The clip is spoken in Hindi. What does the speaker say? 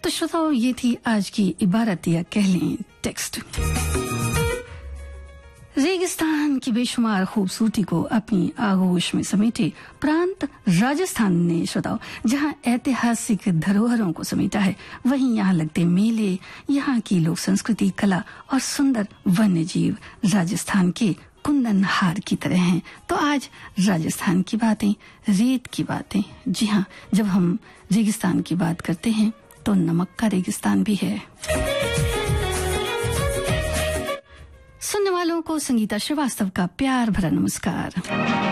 तो श्रोताओ, ये थी आज की इबारत या कह लें टेक्स्ट। रेगिस्तान की बेशुमार खूबसूरती को अपनी आगोश में समेटे प्रांत राजस्थान ने श्रोताओ जहां ऐतिहासिक धरोहरों को समेटा है, वहीं यहाँ लगते मेले, यहाँ की लोक संस्कृति, कला और सुंदर वन्य जीव राजस्थान के कुंदन हार की तरह हैं। तो आज राजस्थान की बातें, रेत की बातें। जी हाँ, जब हम रेगिस्तान की बात करते हैं तो नमक का रेगिस्तान भी है। सुनने वालों को संगीता श्रीवास्तव का प्यार भरा नमस्कार।